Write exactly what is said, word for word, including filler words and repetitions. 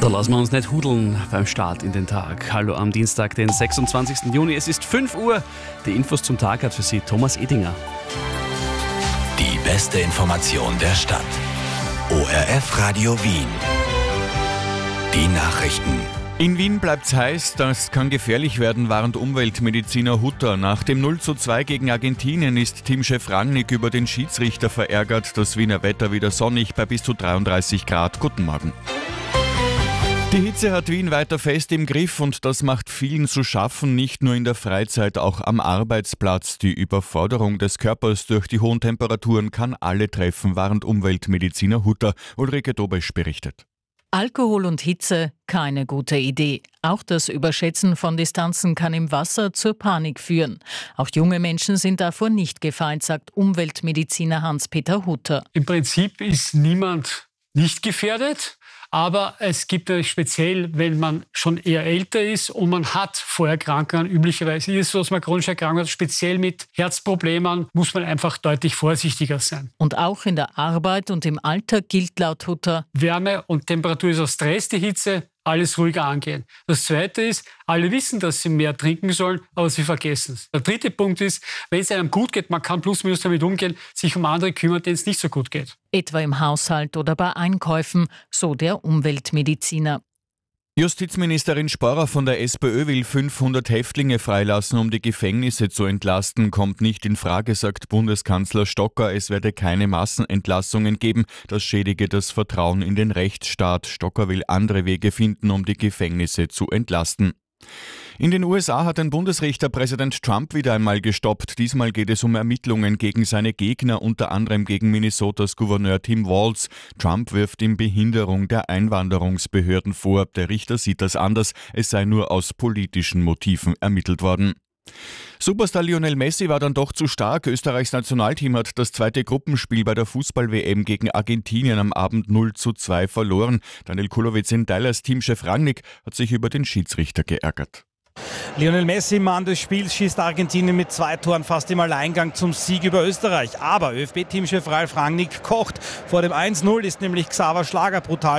Da lassen wir uns nicht hudeln beim Start in den Tag. Hallo am Dienstag, den sechsundzwanzigsten Juni. Es ist fünf Uhr. Die Infos zum Tag hat für Sie Thomas Edinger. Die beste Information der Stadt. O R F Radio Wien. Die Nachrichten. In Wien bleibt's heiß, das kann gefährlich werden, warnt Umweltmediziner Hutter. Nach dem null zu zwei gegen Argentinien ist Teamchef Rangnick über den Schiedsrichter verärgert. Das Wiener Wetter wieder sonnig bei bis zu dreiunddreißig Grad. Guten Morgen. Die Hitze hat Wien weiter fest im Griff und das macht vielen zu schaffen, nicht nur in der Freizeit, auch am Arbeitsplatz. Die Überforderung des Körpers durch die hohen Temperaturen kann alle treffen, warnt Umweltmediziner Hutter. Ulrike Dobesch berichtet. Alkohol und Hitze, keine gute Idee. Auch das Überschätzen von Distanzen kann im Wasser zur Panik führen. Auch junge Menschen sind davor nicht gefeit, sagt Umweltmediziner Hans-Peter Hutter. Im Prinzip ist niemand nicht gefährdet. Aber es gibt natürlich speziell, wenn man schon eher älter ist und man hat Vorerkrankungen, üblicherweise ist es so, dass man chronische Erkrankungen hat, speziell mit Herzproblemen, muss man einfach deutlich vorsichtiger sein. Und auch in der Arbeit und im Alltag gilt laut Hutter: Wärme und Temperatur ist auch Stress, die Hitze, alles ruhiger angehen. Das Zweite ist, alle wissen, dass sie mehr trinken sollen, aber sie vergessen es. Der dritte Punkt ist, wenn es einem gut geht, man kann plus minus damit umgehen, sich um andere kümmern, denen es nicht so gut geht. Etwa im Haushalt oder bei Einkäufen, so der Umweltmediziner. Justizministerin Sporrer von der SPÖ will fünfhundert Häftlinge freilassen, um die Gefängnisse zu entlasten. Kommt nicht in Frage, sagt Bundeskanzler Stocker. Es werde keine Massenentlassungen geben. Das schädige das Vertrauen in den Rechtsstaat. Stocker will andere Wege finden, um die Gefängnisse zu entlasten. In den U S A hat ein Bundesrichter Präsident Trump wieder einmal gestoppt. Diesmal geht es um Ermittlungen gegen seine Gegner, unter anderem gegen Minnesotas Gouverneur Tim Walz. Trump wirft ihm Behinderung der Einwanderungsbehörden vor. Der Richter sieht das anders. Es sei nur aus politischen Motiven ermittelt worden. Superstar Lionel Messi war dann doch zu stark. Österreichs Nationalteam hat das zweite Gruppenspiel bei der Fußball-W M gegen Argentinien am Abend null zu zwei verloren. Daniel Kulowitz in Dallas, Teamchef Rangnick, hat sich über den Schiedsrichter geärgert. Lionel Messi, Mann des Spiels, schießt Argentinien mit zwei Toren fast im Alleingang zum Sieg über Österreich. Aber ÖFB-Teamchef Ralf Rangnick kocht. Vor dem eins null ist nämlich Xaver Schlager brutal